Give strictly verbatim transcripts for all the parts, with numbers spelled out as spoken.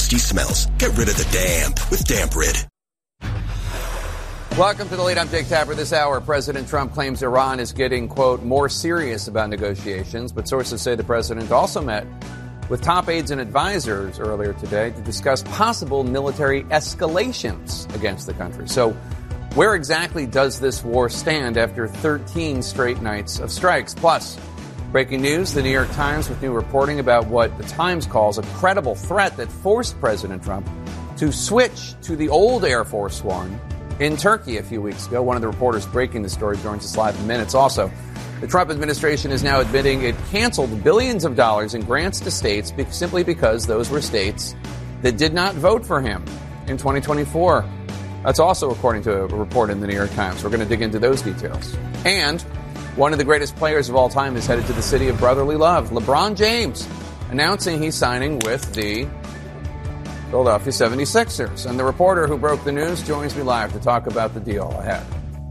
musty smells. Get rid of the damp with Damp Rid. Welcome to the lead. I'm Jake Tapper. This hour, President Trump claims Iran is getting, quote, more serious about negotiations. But sources say the president also met with top aides and advisors earlier today to discuss possible military escalations against the country. So where exactly does this war stand after thirteen straight nights of strikes? Plus, breaking news, the New York Times with new reporting about what the Times calls a credible threat that forced President Trump to switch to the old Air Force One in Turkey a few weeks ago. One of the reporters breaking the story joins us live in minutes. Also, the Trump administration is now admitting it canceled billions of dollars in grants to states be- simply because those were states that did not vote for him in twenty twenty-four. That's also according to a report in the New York Times. We're going to dig into those details. And one of the greatest players of all time is headed to the city of brotherly love. LeBron James announcing he's signing with the Philadelphia seventy-sixers. And the reporter who broke the news joins me live to talk about the deal ahead.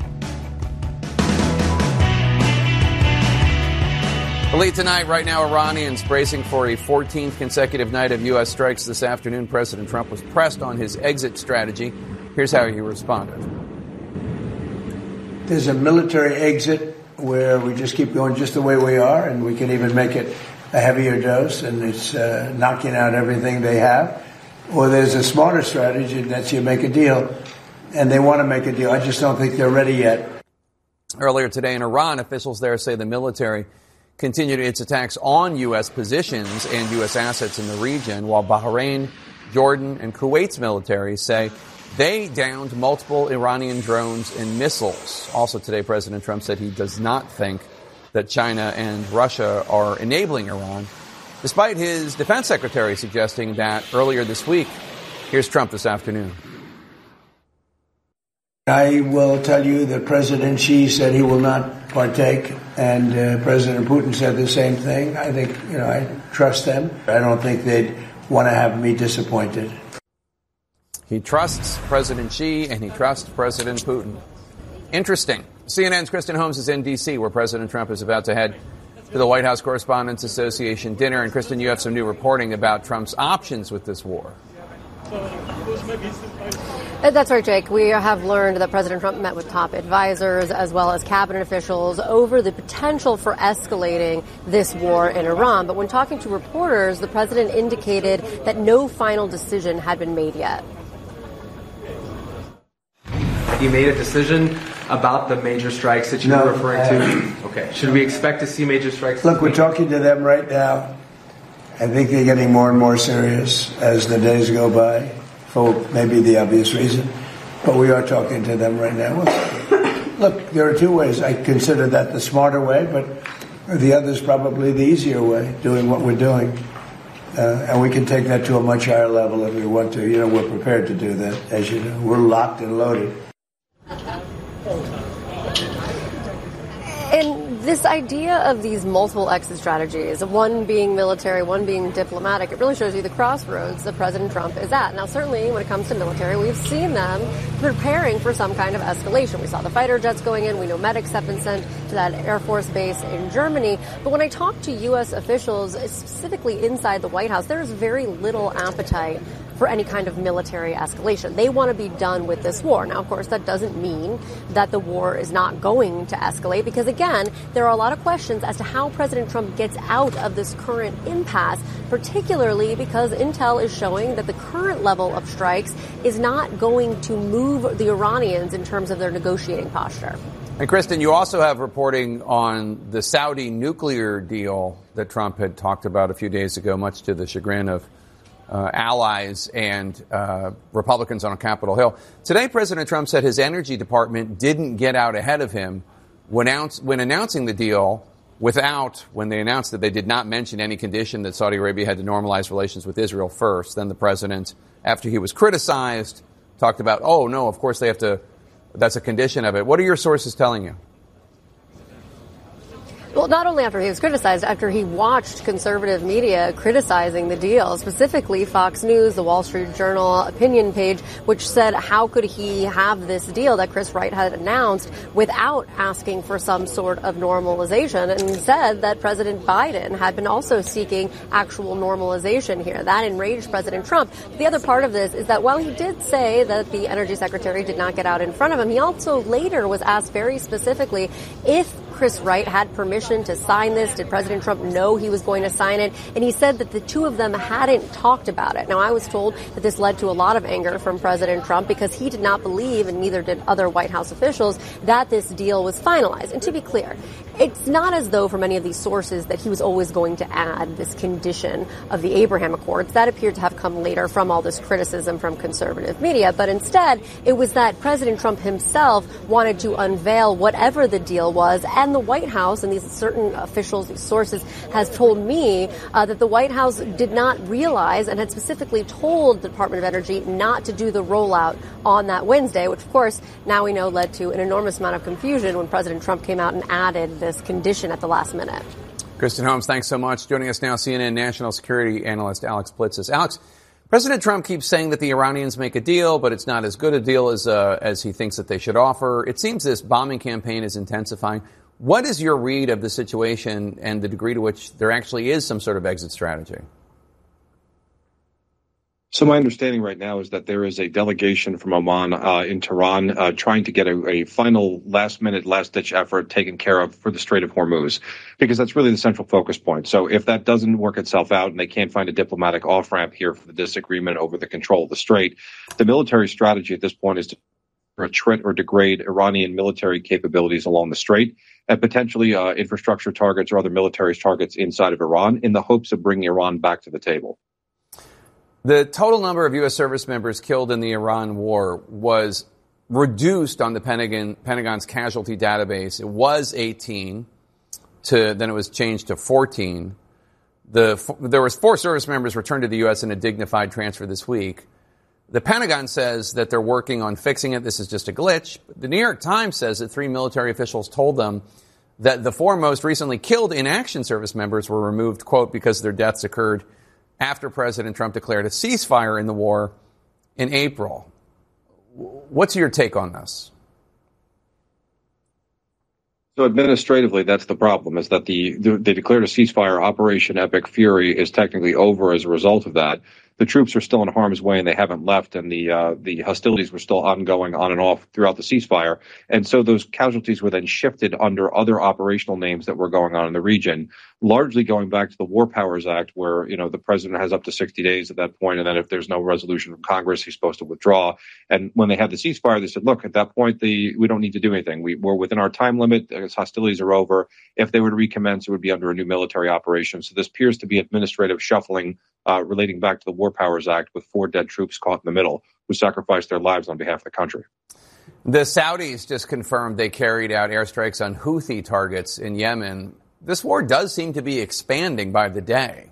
The lead tonight, right now, Iranians bracing for a fourteenth consecutive night of U S strikes this afternoon. President Trump was pressed on his exit strategy. Here's how he responded. There's a military exit where we just keep going just the way we are, and we can even make it a heavier dose, and it's uh, knocking out everything they have. Or there's a smarter strategy, and that's you make a deal, and they want to make a deal. I just don't think they're ready yet. Earlier today in Iran, officials there say the military continued its attacks on U S positions and U S assets in the region, while Bahrain, Jordan, and Kuwait's military say they downed multiple Iranian drones and missiles. Also today, President Trump said he does not think that China and Russia are enabling Iran, despite his defense secretary suggesting that earlier this week. Here's Trump this afternoon. I will tell you that President Xi said he will not partake, and uh, President Putin said the same thing. I think, you know, I trust them. I don't think they'd want to have me disappointed. He trusts President Xi, and he trusts President Putin. Interesting. C N N's Kristen Holmes is in D C, where President Trump is about to head to the White House Correspondents Association dinner. And, Kristen, you have some new reporting about Trump's options with this war. That's right, Jake. We have learned that President Trump met with top advisors as well as cabinet officials over the potential for escalating this war in Iran. But when talking to reporters, the president indicated that no final decision had been made yet. You made a decision about the major strikes that you no, were referring to? Okay. Should we expect to see major strikes? Look, we're talking to them right now. I think they're getting more and more serious as the days go by, for maybe the obvious reason. But we are talking to them right now. Look, there are two ways. I consider that the smarter way, but the other is probably the easier way, doing what we're doing. Uh, and we can take that to a much higher level if we want to. You know, we're prepared to do that, as you know. We're locked and loaded. And this idea of these multiple exit strategies, one being military, one being diplomatic, it really shows you the crossroads that President Trump is at. Now, certainly when it comes to military, we've seen them preparing for some kind of escalation. We saw the fighter jets going in. We know medics have been sent to that Air Force base in Germany. But when I talk to U S officials, specifically inside the White House, there is very little appetite for any kind of military escalation. They want to be done with this war. Now, of course, that doesn't mean that the war is not going to escalate, because, again, there are a lot of questions as to how President Trump gets out of this current impasse, particularly because intel is showing that the current level of strikes is not going to move the Iranians in terms of their negotiating posture. And, Kristen, you also have reporting on the Saudi nuclear deal that Trump had talked about a few days ago, much to the chagrin of Uh, allies and uh, Republicans on Capitol Hill. Today, President Trump said his Energy Department didn't get out ahead of him when, announce, when announcing the deal without, when they announced that they did not mention any condition that Saudi Arabia had to normalize relations with Israel first. Then the president, after he was criticized, talked about, oh, no, of course they have to, that's a condition of it. What are your sources telling you? Well, Well, not only after he was criticized, after he watched conservative media criticizing the deal, specifically Fox News, the Wall Street Journal opinion page, which said how could he have this deal that Chris Wright had announced without asking for some sort of normalization, and said that President Biden had been also seeking actual normalization here. That enraged President Trump. The other part of this is that while he did say that the energy secretary did not get out in front of him, he also later was asked very specifically if Chris Wright had permission to sign this. Did President Trump know he was going to sign it? And he said that the two of them hadn't talked about it. Now, I was told that this led to a lot of anger from President Trump because he did not believe, and neither did other White House officials, that this deal was finalized. And to be clear, it's not as though from any of these sources that he was always going to add this condition of the Abraham Accords. That appeared to have come later from all this criticism from conservative media. But instead, it was that President Trump himself wanted to unveil whatever the deal was. And the White House, and these certain officials, these sources, has told me uh, that the White House did not realize and had specifically told the Department of Energy not to do the rollout on that Wednesday, which, of course, now we know led to an enormous amount of confusion when President Trump came out and added this condition at the last minute. Kristen Holmes, thanks so much. Joining us now, C N N national security analyst Alex Blitzes. Alex, President Trump keeps saying that the Iranians make a deal, but it's not as good a deal as uh, as he thinks that they should offer. It seems this bombing campaign is intensifying. What is your read of the situation and the degree to which there actually is some sort of exit strategy? So my understanding right now is that there is a delegation from Oman uh, in Tehran uh, trying to get a, a final last-minute, last-ditch effort taken care of for the Strait of Hormuz, because that's really the central focus point. So if that doesn't work itself out and they can't find a diplomatic off-ramp here for the disagreement over the control of the strait, the military strategy at this point is to attrit or degrade Iranian military capabilities along the strait and potentially uh, infrastructure targets or other military targets inside of Iran in the hopes of bringing Iran back to the table. The total number of U S service members killed in the Iran war was reduced on the Pentagon, Pentagon's casualty database. It was eighteen, to then it was changed to fourteen. The, there was four service members returned to the U S in a dignified transfer this week. The Pentagon says that they're working on fixing it. This is just a glitch. The New York Times says that three military officials told them that the four most recently killed in action service members were removed, quote, because their deaths occurred after President Trump declared a ceasefire in the war in April. What's your take on this? So administratively, that's the problem, is that the, the they declared a ceasefire. Operation Epic Fury is technically over as a result of that. The troops are still in harm's way and they haven't left, and the uh, the hostilities were still ongoing on and off throughout the ceasefire. And so those casualties were then shifted under other operational names that were going on in the region, largely going back to the War Powers Act, where, you know, the president has up to sixty days at that point, and then if there's no resolution from Congress, he's supposed to withdraw. And when they had the ceasefire, they said, look, at that point, the we don't need to do anything. We, we're within our time limit. Hostilities are over. If they were to recommence, it would be under a new military operation. So this appears to be administrative shuffling Uh, relating back to the War Powers Act, with four dead troops caught in the middle who sacrificed their lives on behalf of the country. The Saudis just confirmed they carried out airstrikes on Houthi targets in Yemen. This war does seem to be expanding by the day.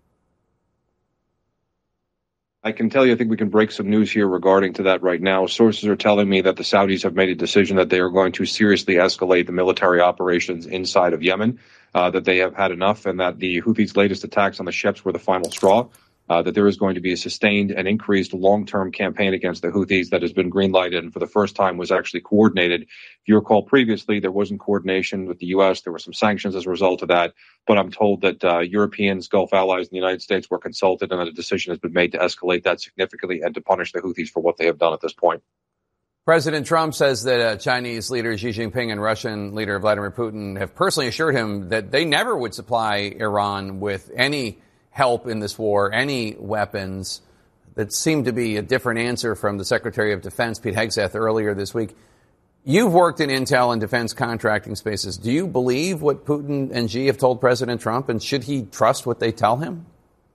I can tell you, I think we can break some news here regarding to that right now. Sources are telling me that the Saudis have made a decision that they are going to seriously escalate the military operations inside of Yemen, uh, that they have had enough, and that the Houthis' latest attacks on the ships were the final straw, uh, that there is going to be a sustained and increased long-term campaign against the Houthis that has been green-lighted and for the first time was actually coordinated. If you recall previously, there wasn't coordination with the U S. There were some sanctions as a result of that. But I'm told that uh, Europeans, Gulf allies, and the United States were consulted, and that a decision has been made to escalate that significantly and to punish the Houthis for what they have done at this point. President Trump says that uh, Chinese leader Xi Jinping and Russian leader Vladimir Putin have personally assured him that they never would supply Iran with any help in this war, any weapons. That seemed to be a different answer from the Secretary of Defense, Pete Hegseth, earlier this week. You've worked in intel and defense contracting spaces. Do you believe what Putin and Xi have told President Trump, and should he trust what they tell him?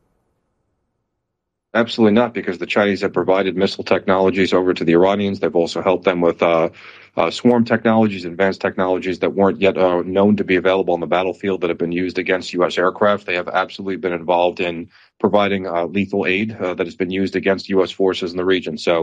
Absolutely not, because the Chinese have provided missile technologies over to the Iranians. They've also helped them with uh, uh, swarm technologies, advanced technologies that weren't yet uh, known to be available on the battlefield that have been used against U S aircraft. They have absolutely been involved in providing uh, lethal aid uh, that has been used against U S forces in the region. So